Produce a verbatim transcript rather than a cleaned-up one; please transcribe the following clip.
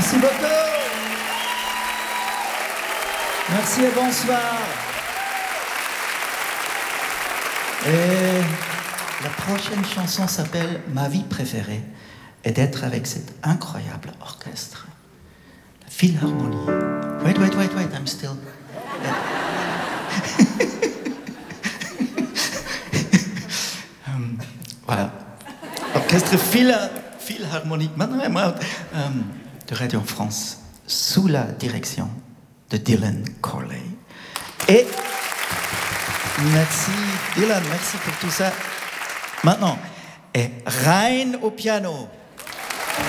Merci beaucoup. Merci et bonsoir. Et la prochaine chanson s'appelle Ma vie préférée et d'être avec cet incroyable orchestre, la Philharmonie. Wait, wait, wait, wait, I'm still... um, voilà. Orchestre Phila... Philharmonique maintenant, euh, de Radio France, sous la direction de Dylan Corley. Et merci Dylan, merci pour tout ça. Maintenant, et Rein au piano.